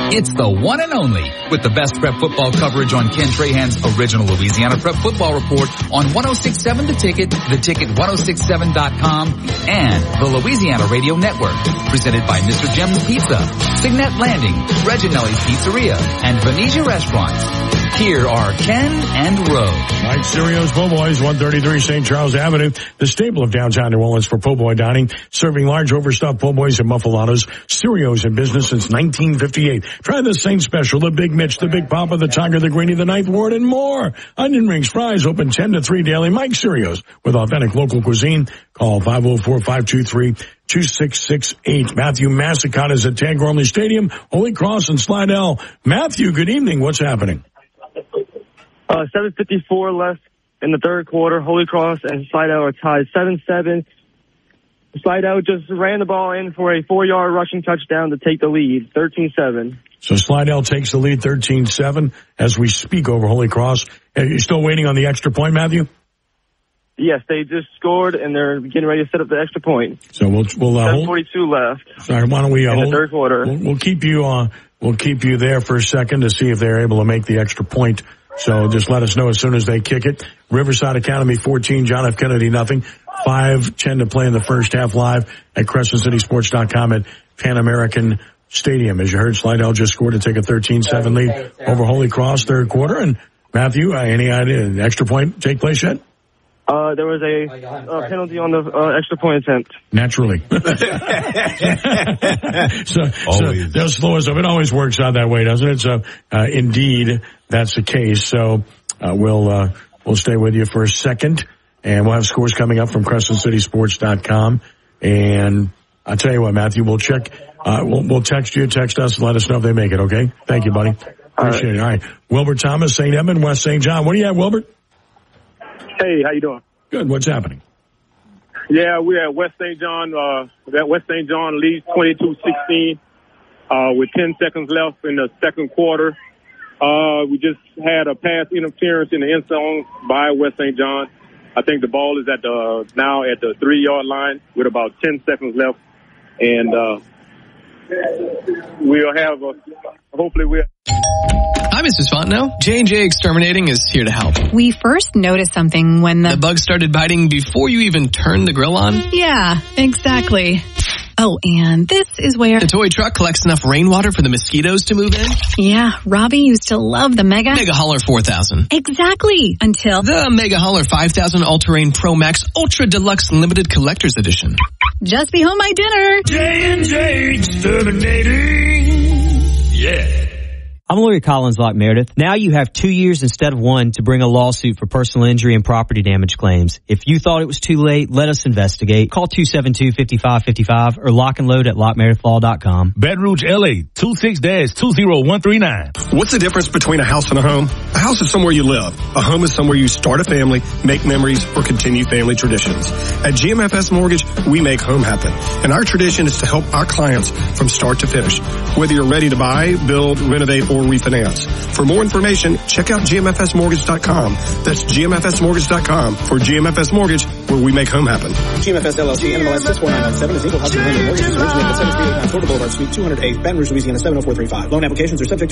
It's the one and only, with the best prep football coverage on Ken Trahan's original Louisiana Prep Football Report on 106.7 The Ticket, theticket1067.com, and the Louisiana Radio Network. Presented by Mr. Jim's Pizza, Signet Landing, Reginelli's Pizzeria, and Venetia Restaurants. Here are Ken and Rose. Mike Sirio's Po' Boys, 133 St. Charles Avenue, the staple of downtown New Orleans for po' boy dining, serving large overstuffed po' boys and muffaladas. Sirio's in business since 1958. Try the Saint Special, the Big Mitch, the Big Papa, the Tiger, the Greenie, the Ninth Ward, and more. Onion rings, fries, open 10 to 3 daily. Mike Sirio's with authentic local cuisine. Call 504-523-2668. Matthew Massicott is at Tad Gormley Stadium, Holy Cross and Slidell. Matthew, good evening. What's happening? 7:54 left in the third quarter. Holy Cross and Slidell are tied 7-7. Slidell just ran the ball in for a 4-yard rushing touchdown to take the lead, 13-7. So Slidell takes the lead 13-7 as we speak over Holy Cross. Are you still waiting on the extra point, Matthew? Yes, they just scored and they're getting ready to set up the extra point. So we'll 7:42 left. Sorry, why don't we in the third quarter? We'll keep you there for a second to see if they're able to make the extra point. So just let us know as soon as they kick it. Riverside Academy 14, John F. Kennedy nothing. 5:10 to play in the first half live at CrescentCitySports.com at Pan American Stadium. As you heard, Slidell just scored to take a 13-7 lead over Holy Cross third quarter. And Matthew, any idea, an extra point take place yet? There was a penalty on the extra point attempt. Naturally. so they'll slow us up. It always works out that way, doesn't it? So indeed, that's the case. So we'll stay with you for a second, and we'll have scores coming up from CrescentCitySports.com. And I'll tell you what, Matthew, we'll check. We'll text you, text us, and let us know if they make it. Okay? Thank you, buddy. Appreciate it. All right. Wilbert Thomas, St. Edmund, West St. John. What do you have, Wilbert? Hey, how you doing? Good. What's happening? Yeah, we're at West St. John. West St. John leads 22-16 with 10 seconds left in the second quarter. We just had a pass interference in the end zone by West St. John. I think the ball is now at the 3-yard line with about 10 seconds left, and we'll have hopefully we'll. Hi, Mrs. Fontenot. J&J Exterminating is here to help. We first noticed something when the bug started biting before you even turned the grill on? Yeah, exactly. Oh, and this is where the toy truck collects enough rainwater for the mosquitoes to move in? Yeah, Robbie used to love the Mega Hauler 4000. Exactly, until the Mega Hauler 5000 All-Terrain Pro Max Ultra Deluxe Limited Collector's Edition. Just be home by dinner. J&J Exterminating. Yeah. I'm Lawyer Collins Locke Meredith. Now you have 2 years instead of 1 to bring a lawsuit for personal injury and property damage claims. If you thought it was too late, let us investigate. Call 272-5555 or lock and load at lockmeredithlaw.com. Baton Rouge, LA, 26-20139. What's the difference between a house and a home? A house is somewhere you live. A home is somewhere you start a family, make memories, or continue family traditions. At GMFS Mortgage, we make home happen. And our tradition is to help our clients from start to finish. Whether you're ready to buy, build, renovate, or refinance. For more information, check out GMFSmortgage.com. That's GMFSmortgage.com for GMFS Mortgage, where we make home happen. GMFS LLC, NMLS 64997 is equal housing lender. Mortgage is originated at 7389 Florida Boulevard, Suite 208, Baton Rouge, Louisiana 70435. Loan applications are subject to